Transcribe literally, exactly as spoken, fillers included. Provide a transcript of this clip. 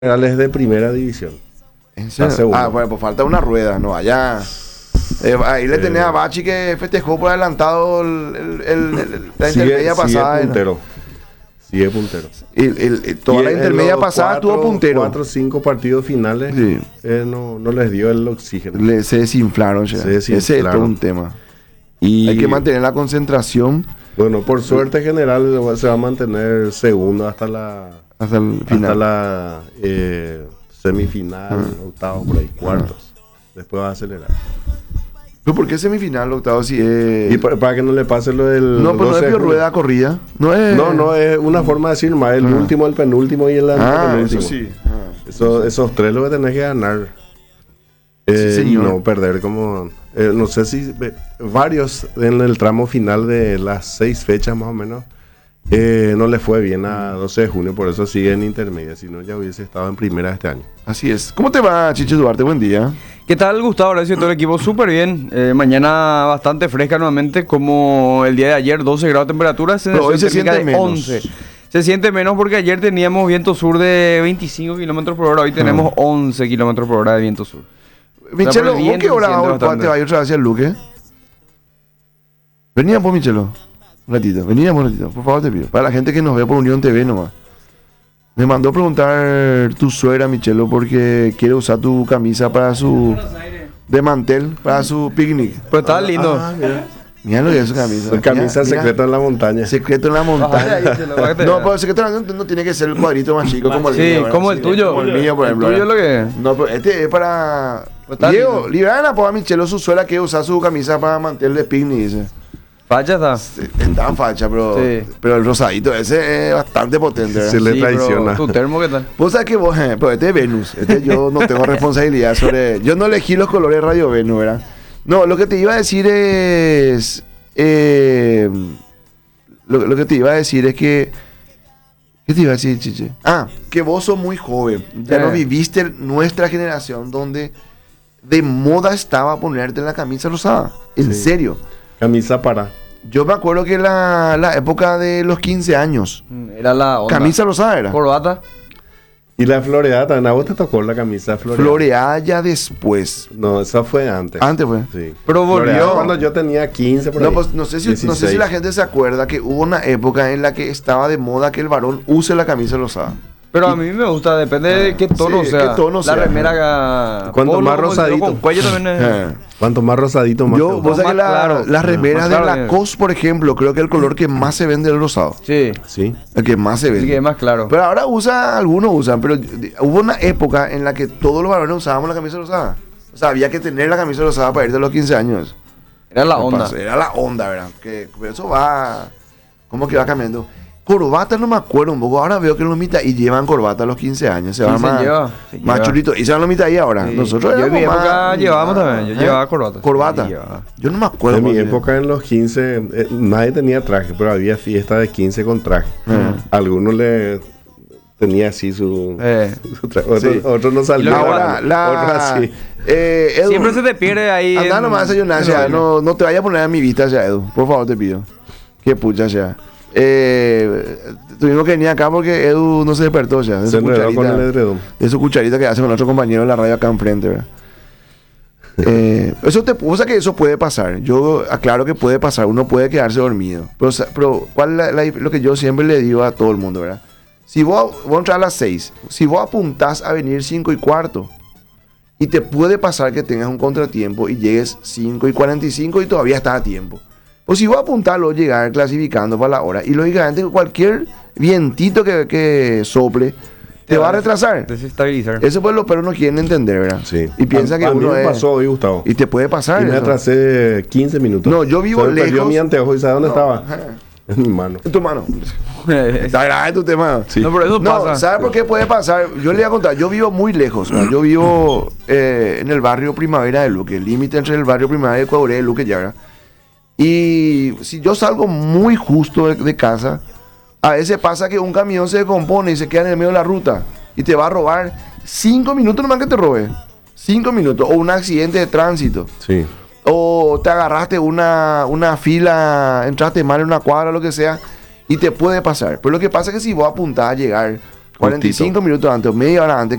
generales de primera división. ¿En serio? Ah, bueno, pues falta una rueda, no, allá. Eh, ahí le tenés Eh, a Bachi que festejó por adelantado el, el, el, el- la sigue, intermedia pasada. sigue ¿no? puntero. Sigue puntero. Y, el- el- toda Y la en intermedia los pasada cuatro, tuvo puntero. Cuatro o cinco partidos finales Sí. eh, no, no les dio el oxígeno. Le- se desinflaron, ya. Se Ese es desinflaron. todo un tema. Y Hay que mantener la concentración bueno, por suerte general se va a mantener segundo hasta la hasta el hasta final. la eh, semifinal, Ah. octavos, por ahí, cuartos. Después va a acelerar. ¿Pero por qué semifinal, octavo, si es...? Y para, para que no le pase lo del No, pero no doce es de por junio. rueda corrida. No es... No, no, es una forma de decir más el Ah. último, el penúltimo y el Ah, antepenúltimo. eso sí. Ah. Eso- esos tres lo que tenés que ganar. Eh, Sí, y señor. no perder como... eh, no sé si... eh, varios en el tramo final de las seis fechas más o menos eh, no le fue bien a doce de junio, por eso sigue en intermedia. Si no ya hubiese estado en primera este año. Así es. ¿Cómo te va, Chiche Duarte? Buen día. ¿Qué tal, Gustavo? Gracias a todo el equipo. Súper bien. Eh, mañana bastante fresca nuevamente, como el día de ayer, doce grados de temperatura. Pero hoy se térmica siente de menos. once. Se siente menos porque ayer teníamos viento sur de veinticinco kilómetros por hora. Hoy tenemos once kilómetros por hora de viento sur. Michelo, por el ¿vos viento qué hora se siente vos bastante. te vas a ir otra vez hacia el Luque? Veníamos, Michelo. Un ratito, veníamos un ratito. Por favor, te pido. Para la gente que nos ve por Unión T V nomás. Me mandó a preguntar tu suegra, Michelo, porque quiere usar tu camisa para su... de mantel, para su picnic. Pero está lindo. Ah, mira. Mira lo que es su camisa. La camisa Mira, mira. secreta en la montaña. Secreto en la Bájate montaña. ahí, Chelo, bájate. No, pero el secreto en la montaña no tiene que ser el cuadrito más chico como el Sí, mío. ¿verdad? como el Sí, tuyo. Como el mío, por El ejemplo. tuyo es lo ¿verdad? que... No, pero este es para... Pues está Diego, lindo. liberan a Poa Michelo su suela que usa su camisa para mantener de picnic, dice. Facha está. Está en facha, pero, Sí. pero el rosadito ese es bastante potente. ¿verdad? Se le Sí, pero traiciona. ¿Tu termo qué tal? Vos sabés que vos, eh, pero este es Venus. Este yo no tengo responsabilidad sobre... Yo no elegí los colores de Radio Venus, ¿verdad? No, lo que te iba a decir es... eh, lo, lo que te iba a decir es que... ¿Qué te iba a decir, Chiche? Ah, que vos sos muy joven. Ya Eh. no viviste nuestra generación donde de moda estaba ponerte la camisa rosada. En Sí. serio. Camisa para. Yo me acuerdo que la, la época de los quince años, Era la onda. camisa rosada era. Corbata. Y la floreada también. ¿A vos te tocó la camisa floreada? Floreada ya después. No, esa fue antes. Antes fue. Sí. Pero volvió. Floreada cuando yo tenía quince por No, ahí. pues, no, sé si, no sé si dieciséis. la gente se acuerda que hubo una época en la que estaba de moda que el varón use la camisa rosada. Pero a mí me gusta, depende de qué tono Sí, sea. qué tono la sea. remera que... Cuanto polo, más como rosadito. yo Con cuello también es... Eh. Cuanto más rosadito, más te Yo, gusta. vos sabés que Más la- claro. las remeras Más de claro que- Lacoste, por ejemplo, creo que el color que más se vende es el rosado. Sí, Sí. El que más se sí vende. que es más claro. Pero ahora usa, algunos usan, pero de- hubo una época en la que todos los varones usábamos la camisa rosada. O sea, había que tener la camisa rosada para irte a los quince años. Era la ¿Qué onda. pasa? Era la onda, ¿verdad? Que pero eso va... ¿Cómo que va cambiando? Corbata no me acuerdo un poco. Ahora veo que los mitaí llevan corbata a los quince años. Se Sí, van se más, lleva, se más lleva. churritos. Y se van los mitaí ahora. Sí. Nosotros Yo en mi éramos época más- llevábamos también. Yo ¿Eh? llevaba corbata. Corbata. Sí, llevaba. Yo no me acuerdo. En mi cuál era. época, en los quince, eh, nadie tenía traje, pero había fiesta de quince con traje. Ah. Algunos le tenía así su, Eh. su traje. Otros, Sí. otros no salían. Ahora, la... Otros así. Eh, Edu, Siempre se te pierde ahí. Andá en- nomás a desayunar, en ya. lo- No, no te vayas a poner a mi vista ya, Edu. Por favor, te pido. Qué pucha ya. Eh, tuvimos que venir acá porque Edu no se despertó ya. De Se su enredó con cucharita, el edredón. de su cucharita que hace con otro compañero en la radio acá enfrente, ¿verdad? Eh, eso te, o sea que eso puede pasar. Yo aclaro que puede pasar. Uno puede quedarse dormido. Pero, o sea, pero ¿cuál es la- la- lo que yo siempre le digo a todo el mundo, ¿verdad? Si vos, vos entras a las seis, si vos apuntás a venir cinco y cuarto, y te puede pasar que tengas un contratiempo y llegues cinco y cuarenta y cinco y todavía estás a tiempo. Pues si vos apuntás a llegar clasificando para la hora, y lógicamente cualquier vientito que, que sople te va a retrasar. Desestabilizar. Eso pues los perros no quieren entender, ¿verdad? Sí. Y piensa a, que a mí uno me es... pasó hoy, Gustavo. Y te puede pasar Y me eso. atrasé quince minutos. No, yo vivo Se me perdió lejos. mi anteojo y ¿sabes dónde No. estaba? En mi mano. En tu mano. Está grave tu tema. Sí. No, pero eso No, pasa. ¿sabes por qué puede pasar? Yo le voy a contar, yo vivo muy lejos, ¿no? Yo vivo eh, en el barrio Primavera de Luque, el límite entre el barrio Primavera de Ecuador y Luque ya, ¿verdad? Y si yo salgo muy justo de, de casa, a veces pasa que un camión se descompone y se queda en el medio de la ruta y te va a robar cinco minutos nomás que te robe. Cinco minutos. O un accidente de tránsito. Sí. O te agarraste una, una fila, entraste mal en una cuadra, lo que sea, y te puede pasar. Pero lo que pasa es que si vos apuntás a llegar cuarenta y cinco minutos antes o media hora antes